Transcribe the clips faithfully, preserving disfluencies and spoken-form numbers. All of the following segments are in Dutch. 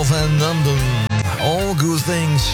Love and London. All good things.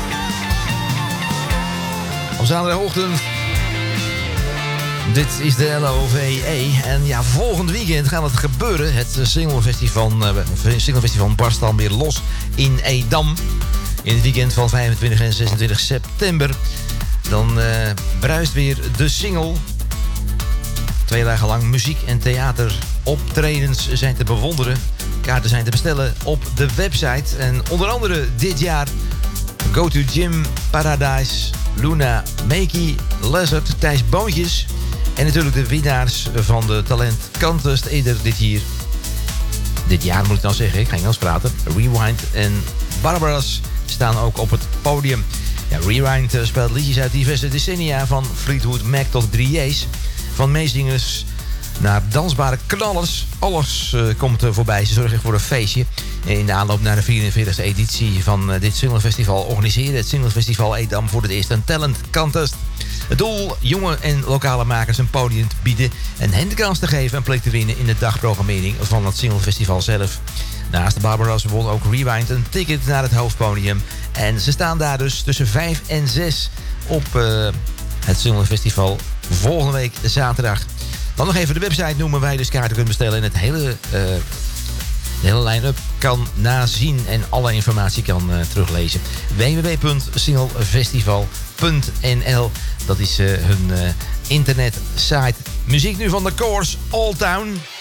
Op zaterdagochtend. Dit is de L O V E. En ja, volgend weekend gaat het gebeuren. Het singlefestival, uh, singlefestival barst dan weer los in Edam. In het weekend van vijfentwintig en zesentwintig september. Dan uh, bruist weer de single. Twee dagen lang muziek en theateroptredens zijn te bewonderen. Kaarten zijn te bestellen op de website. En onder andere dit jaar Go to Gym, Paradise, Luna, Makey, Lizard, Thijs Boontjes. En natuurlijk de winnaars van de Talent Contest eerder dit jaar. Dit jaar moet ik dan zeggen, ik ga Engels praten. Rewind en Barbaras staan ook op het podium. Ja, Rewind speelt liedjes uit diverse decennia. Van Fleetwood Mac tot drie J's. Van meezingers naar dansbare knallers. Alles uh, komt er voorbij. Ze zorgen voor een feestje. In de aanloop naar de vierenveertigste editie van uh, dit singlefestival organiseren het Singlefestival Edam voor het eerst een talent contest. Het doel, jonge en lokale makers een podium te bieden en hen de kans te geven een plek te winnen in de dagprogrammering van het singlefestival zelf. Naast de Barbaras won ook Rewind een ticket naar het hoofdpodium. En ze staan daar dus tussen vijf en zes op uh, het singlefestival volgende week zaterdag. Dan nog even de website noemen waar je dus kaarten kunt bestellen en het hele, uh, de hele line-up kan nazien en alle informatie kan uh, teruglezen. w w w punt singlefestival punt n l. Dat is uh, hun uh, internetsite. Muziek nu van The Course, Old Town.